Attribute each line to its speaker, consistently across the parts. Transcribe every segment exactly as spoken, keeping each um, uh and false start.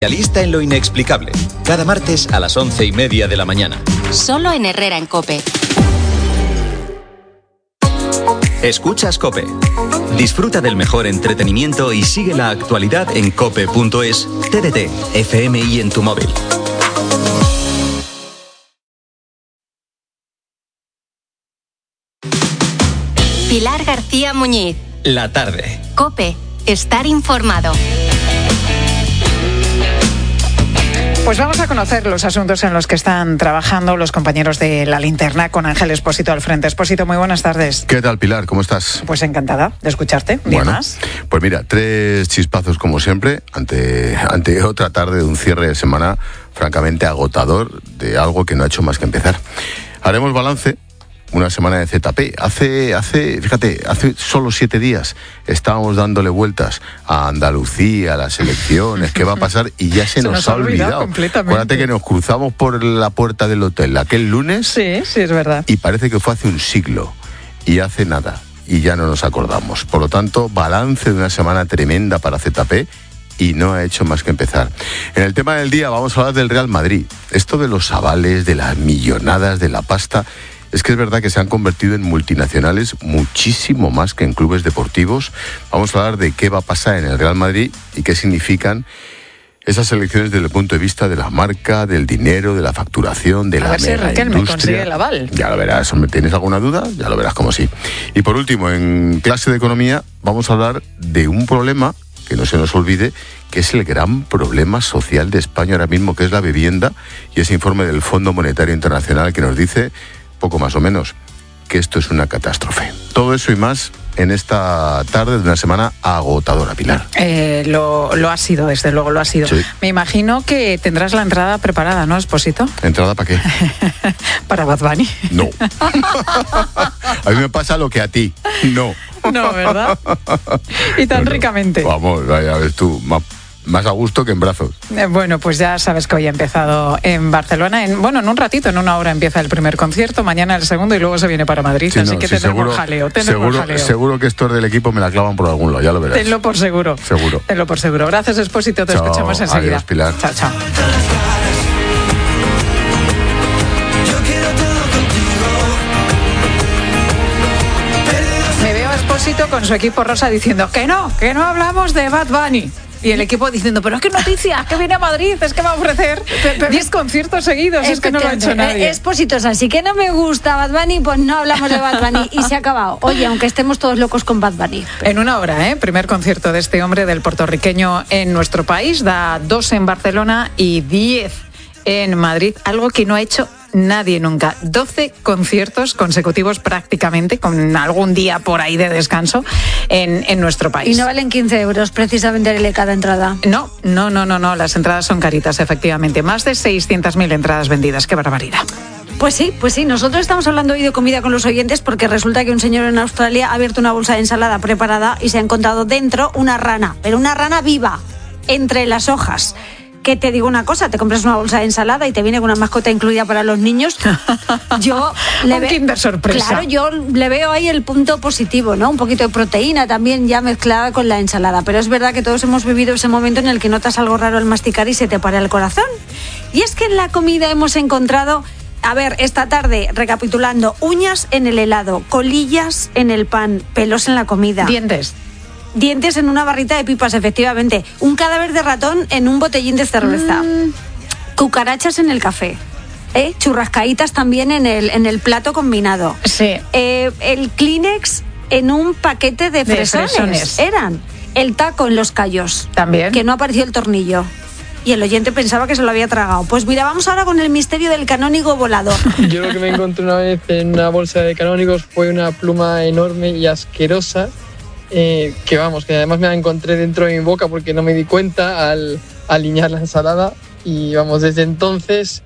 Speaker 1: Especialista en lo inexplicable. Cada martes a las once y media de la mañana.
Speaker 2: Solo en Herrera en COPE.
Speaker 1: Escuchas COPE. Disfruta del mejor entretenimiento y sigue la actualidad en cope punto es, T D T, F M y en tu móvil.
Speaker 2: Pilar García Muñiz.
Speaker 1: La tarde.
Speaker 2: COPE. Estar informado.
Speaker 3: Pues vamos a conocer los asuntos en los que están trabajando los compañeros de La Linterna con Ángel Expósito al frente. Expósito, muy buenas tardes.
Speaker 4: ¿Qué tal, Pilar? ¿Cómo estás?
Speaker 3: Pues encantada de escucharte. Un día
Speaker 4: bueno,
Speaker 3: más.
Speaker 4: Pues mira, tres chispazos como siempre ante, ante otra tarde de un cierre de semana francamente agotador de algo que no ha hecho más que empezar. Haremos balance. Una semana de Z P. Hace, hace, fíjate, hace solo siete días estábamos dándole vueltas a Andalucía, a las elecciones, qué va a pasar, y ya se, se nos, nos ha olvidado.
Speaker 3: Completamente.
Speaker 4: Acuérdate que nos cruzamos por la puerta del hotel aquel lunes.
Speaker 3: Sí, sí, es verdad.
Speaker 4: Y parece que fue hace un siglo. Y hace nada. Y ya no nos acordamos. Por lo tanto, balance de una semana tremenda para Z P. Y no ha hecho más que empezar. En el tema del día vamos a hablar del Real Madrid. Esto de los avales, de las millonadas, de la pasta. Es que es verdad que se han convertido en multinacionales muchísimo más que en clubes deportivos. Vamos a hablar de qué va a pasar en el Real Madrid y qué significan esas elecciones desde el punto de vista de la marca, del dinero, de la facturación, de
Speaker 3: a
Speaker 4: la
Speaker 3: ver si Raquel me consigue el aval.
Speaker 4: Ya lo verás. ¿Tienes alguna duda? Ya lo verás como sí. Y por último, en clase de economía vamos a hablar de un problema que no se nos olvide, que es el gran problema social de España ahora mismo, que es la vivienda, y ese informe del Fondo Monetario Internacional que nos dice, poco más o menos, que esto es una catástrofe. Todo eso y más en esta tarde de una semana agotadora, Pilar.
Speaker 3: Eh, lo, lo ha sido, desde luego, lo ha sido.
Speaker 4: Sí.
Speaker 3: Me imagino que tendrás la entrada preparada, ¿no, Expósito?
Speaker 4: ¿Entrada para qué?
Speaker 3: Para Bad Bunny.
Speaker 4: No. A mí me pasa lo que a ti. No.
Speaker 3: No, ¿verdad? Y tan
Speaker 4: no, no.
Speaker 3: ricamente.
Speaker 4: Vamos, vaya, ves tú, más, más a gusto que en brazos.
Speaker 3: Eh, bueno, pues ya sabes que hoy ha empezado en Barcelona. En, bueno, en un ratito, en una hora empieza el primer concierto, mañana el segundo y luego se viene para Madrid. Sí, así no, que sí, tendremos seguro, jaleo. Tendremos
Speaker 4: seguro,
Speaker 3: jaleo.
Speaker 4: Seguro que estos del equipo me la clavan por algún lado, ya lo verás.
Speaker 3: Tenlo por seguro.
Speaker 4: Seguro.
Speaker 3: Tenlo por seguro. Gracias, Expósito. Te
Speaker 4: chao,
Speaker 3: escuchamos enseguida.
Speaker 4: Adiós, Pilar.
Speaker 3: Chao, chao. Con su equipo rosa diciendo que no, que no hablamos de Bad Bunny. Y el equipo diciendo, pero es que noticias, que viene a Madrid, es que va a ofrecer diez conciertos seguidos, es que no lo ha hecho nadie.
Speaker 5: Expósitos, así que no me gusta Bad Bunny, pues no hablamos de Bad Bunny y se ha acabado. Oye, aunque estemos todos locos con Bad Bunny.
Speaker 3: En una hora, ¿eh? Primer concierto de este hombre, del puertorriqueño, en nuestro país. Da dos en Barcelona y diez en Madrid, algo que no ha hecho nadie nunca. doce conciertos consecutivos prácticamente, con algún día por ahí de descanso en, en nuestro país.
Speaker 5: Y no valen quince euros precisamente cada entrada.
Speaker 3: No, no, no, no, no, las entradas son caritas, efectivamente. Más de seiscientas mil entradas vendidas, qué barbaridad.
Speaker 5: Pues sí, pues sí, nosotros estamos hablando hoy de comida con los oyentes porque resulta que un señor en Australia ha abierto una bolsa de ensalada preparada y se ha encontrado dentro una rana, pero una rana viva, entre las hojas. Que te digo una cosa, te compras una bolsa de ensalada y te viene con una mascota incluida para los niños. Yo le
Speaker 3: veo Kinder sorpresa.
Speaker 5: Claro, yo le veo ahí el punto positivo, ¿no? Un poquito de proteína también ya mezclada con la ensalada, pero es verdad que todos hemos vivido ese momento en el que notas algo raro al masticar y se te para el corazón. Y es que en la comida hemos encontrado, a ver, esta tarde, recapitulando, uñas en el helado, colillas en el pan, pelos en la comida.
Speaker 3: Dientes.
Speaker 5: Dientes en una barrita de pipas, efectivamente. Un cadáver de ratón en un botellín de cerveza. Mm. Cucarachas en el café. ¿Eh? Churrascaditas también en el, en el plato combinado.
Speaker 3: Sí.
Speaker 5: Eh, el Kleenex en un paquete de fresones. de fresones. Eran. El taco en los callos.
Speaker 3: También.
Speaker 5: Que no apareció el tornillo. Y el oyente pensaba que se lo había tragado. Pues mira, vamos ahora con el misterio del canónigo volador.
Speaker 6: Yo lo que me encontré una vez en una bolsa de canónigos fue una pluma enorme y asquerosa. Eh, que vamos, que además me la encontré dentro de mi boca porque no me di cuenta al alinear la ensalada y vamos, desde entonces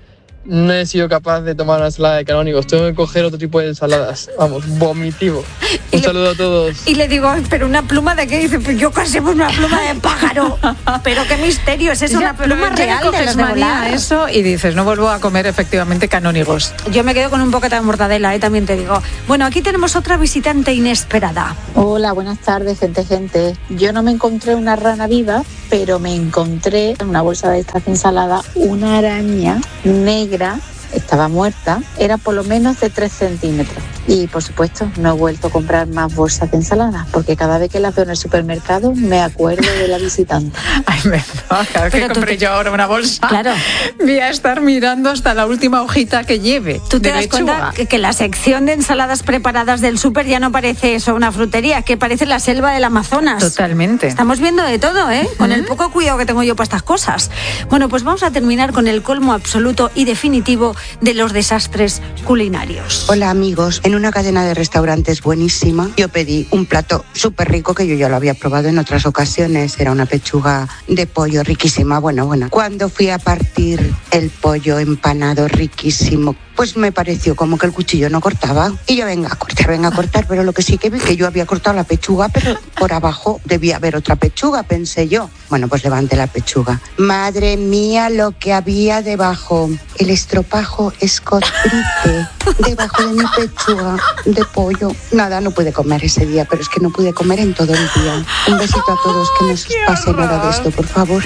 Speaker 6: no he sido capaz de tomar una ensalada de canónigos. Tengo que coger otro tipo de ensaladas. Vamos, vomitivo. Un saludo a todos.
Speaker 5: Y le digo, pero una pluma de qué? Dice, pues yo casi una pluma de pájaro. Pero qué misterio, es eso,
Speaker 3: Ya,
Speaker 5: una pluma
Speaker 3: pero ya
Speaker 5: real
Speaker 3: le coges
Speaker 5: de las de
Speaker 3: manía
Speaker 5: volar.
Speaker 3: a eso y dices, no vuelvo a comer efectivamente canónigos.
Speaker 5: Yo me quedo con un poquito de mortadela, ¿eh? También te digo. Bueno, aquí tenemos otra visitante inesperada.
Speaker 7: Hola, buenas tardes, gente, gente. Yo no me encontré una rana viva, pero me encontré en una bolsa de estas de ensalada una araña negra. Estaba muerta, era por lo menos de tres centímetros. Y por supuesto no he vuelto a comprar más bolsas de ensalada, porque cada vez que las veo en el supermercado me acuerdo de la visitante.
Speaker 3: Ay, me cada vez que compré yo ahora una bolsa,
Speaker 5: claro,
Speaker 3: voy a estar mirando hasta la última hojita que lleve.
Speaker 5: Tú te
Speaker 3: de
Speaker 5: das
Speaker 3: lechuga.
Speaker 5: cuenta que, que la sección de ensaladas preparadas del súper ya no parece eso, una frutería, que parece la selva del Amazonas.
Speaker 3: Totalmente.
Speaker 5: Estamos viendo de todo, ¿eh? Con el poco cuidado que tengo yo para estas cosas. Bueno, pues vamos a terminar con el colmo absoluto y definitivo de los desastres culinarios.
Speaker 8: Hola amigos, en una cadena de restaurantes buenísima yo pedí un plato súper rico que yo ya lo había probado en otras ocasiones, era una pechuga de pollo riquísima, bueno, bueno. Cuando fui a partir el pollo empanado riquísimo, pues me pareció como que el cuchillo no cortaba. Y yo venga a cortar, venga a cortar, pero lo que sí que vi que yo había cortado la pechuga, pero por abajo debía haber otra pechuga, pensé yo. Bueno, pues levanté la pechuga. Madre mía, lo que había debajo. El estropajo Scott Brite debajo de mi pechuga de pollo. Nada, no pude comer ese día, pero es que no pude comer en todo el día. Un besito a todos, que no os pase nada de esto, por favor.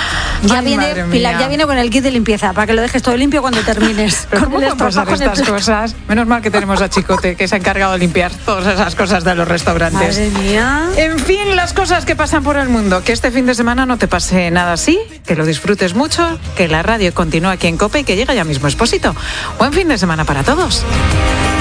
Speaker 5: Ya
Speaker 3: Ay,
Speaker 5: viene,
Speaker 3: madre
Speaker 5: Pilar,
Speaker 3: mía.
Speaker 5: ya viene con el kit de limpieza, para que lo dejes todo limpio cuando termines.
Speaker 3: Pero
Speaker 5: Con
Speaker 3: ¿cómo
Speaker 5: el
Speaker 3: pueden pasar
Speaker 5: estropajo en el
Speaker 3: estas
Speaker 5: plato.
Speaker 3: cosas? Menos mal que tenemos a Chicote, que se ha encargado de limpiar todas esas cosas de los restaurantes.
Speaker 5: Madre mía.
Speaker 3: En fin, las cosas que pasan por el mundo. Que este fin de semana no te pase nada así, que lo disfrutes mucho, que la radio continúe aquí en COPE y que llega ya mismo Expósito. Buen fin de semana para todos.